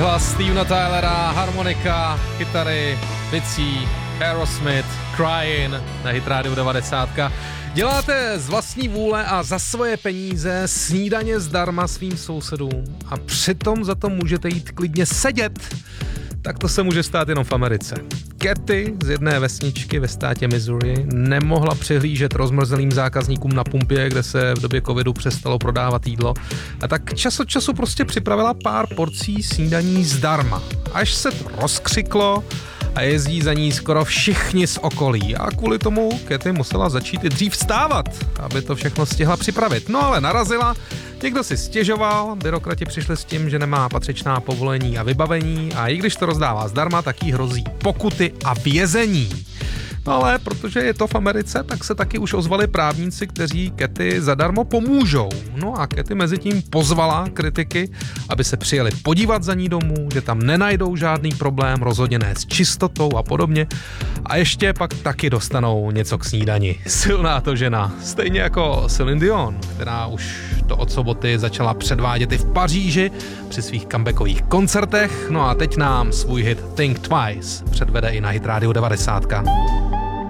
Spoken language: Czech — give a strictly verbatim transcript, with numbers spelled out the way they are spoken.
hlas Stevena Tylera, harmonika, kytary, bicí, Aerosmith, Crying na Hit Radio devadesát. Děláte z vlastní vůle a za svoje peníze snídaně zdarma svým sousedům a přitom za to můžete jít klidně sedět. Tak to se může stát jenom v Americe. Kathy z jedné vesničky ve státě Missouri nemohla přihlížet rozmrzelým zákazníkům na pumpě, kde se v době covidu přestalo prodávat jídlo. A tak čas od času prostě připravila pár porcí snídaní zdarma. Až se to rozkřiklo a jezdí za ní skoro všichni z okolí. A kvůli tomu Kathy musela začít i dřív vstávat, aby to všechno stihla připravit. No ale narazila, někdo si stěžoval, byrokrati přišli s tím, že nemá patřičná povolení a vybavení a i když to rozdává zdarma, tak jí hrozí pokuty a vězení. No ale protože je to v Americe, tak se taky už ozvali právníci, kteří Kathy zadarmo pomůžou. No a Kathy mezi tím pozvala kritiky, aby se přijeli podívat za ní domů, že tam nenajdou žádný problém, rozhodně ne s čistotou a podobně. A ještě pak taky dostanou něco k snídani. Silná to žena, stejně jako Celine Dion, která už to od soboty začala předvádět i v Paříži při svých comebackových koncertech. No a teď nám svůj hit Think Twice předvede i na Hit Radio devadesát.